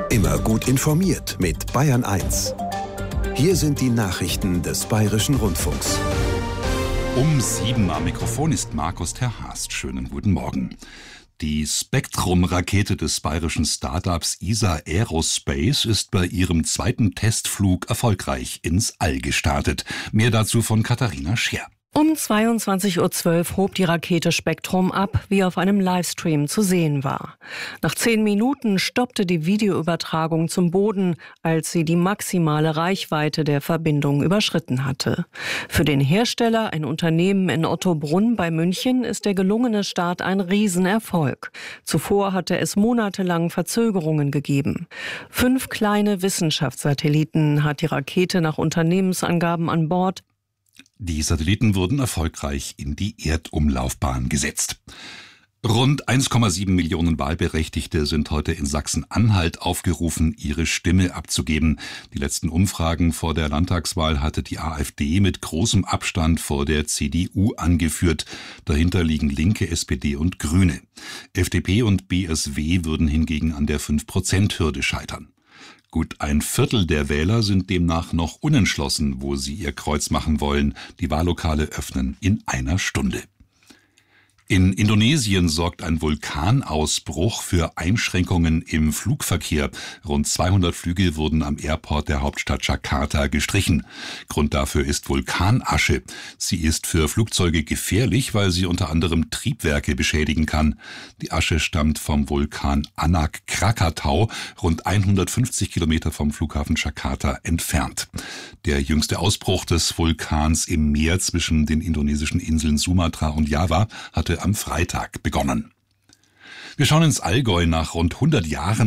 Immer gut informiert mit Bayern 1. Hier sind die Nachrichten des Bayerischen Rundfunks. Um 7 am Mikrofon ist Markus Terhast. Schönen guten Morgen. Die Spektrum-Rakete des bayerischen Startups ESA Aerospace ist bei ihrem zweiten Testflug erfolgreich ins All gestartet. Mehr dazu von Katharina Scher. Um 22:12 Uhr hob die Rakete Spektrum ab, wie auf einem Livestream zu sehen war. Nach 10 Minuten stoppte die Videoübertragung zum Boden, als sie die maximale Reichweite der Verbindung überschritten hatte. Für den Hersteller, ein Unternehmen in Ottobrunn bei München, ist der gelungene Start ein Riesenerfolg. Zuvor hatte es monatelang Verzögerungen gegeben. 5 kleine Wissenschaftssatelliten hat die Rakete nach Unternehmensangaben an Bord. Die Satelliten wurden erfolgreich in die Erdumlaufbahn gesetzt. Rund 1,7 Millionen Wahlberechtigte sind heute in Sachsen-Anhalt aufgerufen, ihre Stimme abzugeben. Die letzten Umfragen vor der Landtagswahl hatte die AfD mit großem Abstand vor der CDU angeführt. Dahinter liegen Linke, SPD und Grüne. FDP und BSW würden hingegen an der 5%-Hürde scheitern. Gut ein Viertel der Wähler sind demnach noch unentschlossen, wo sie ihr Kreuz machen wollen. Die Wahllokale öffnen in einer Stunde. In Indonesien sorgt ein Vulkanausbruch für Einschränkungen im Flugverkehr. Rund 200 Flüge wurden am Airport der Hauptstadt Jakarta gestrichen. Grund dafür ist Vulkanasche. Sie ist für Flugzeuge gefährlich, weil sie unter anderem Triebwerke beschädigen kann. Die Asche stammt vom Vulkan Anak Krakatau, rund 150 Kilometer vom Flughafen Jakarta entfernt. Der jüngste Ausbruch des Vulkans im Meer zwischen den indonesischen Inseln Sumatra und Java hatte am Freitag begonnen. Wir schauen ins Allgäu. Nach rund 100 Jahren